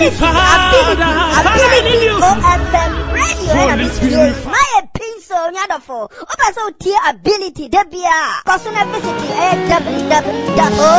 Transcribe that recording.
ability OFM radio my pencil nyadofo oba so tie ability debia cause na visit www.ofm